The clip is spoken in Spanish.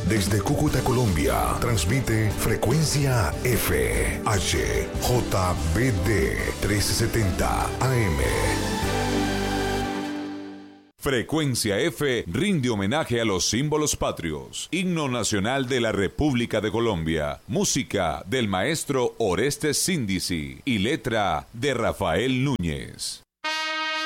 Desde Cúcuta, Colombia, transmite Frecuencia F, HJBD 1370 AM. Frecuencia F rinde homenaje a los símbolos patrios. Himno nacional de la República de Colombia. Música del maestro Orestes Síndici y letra de Rafael Núñez.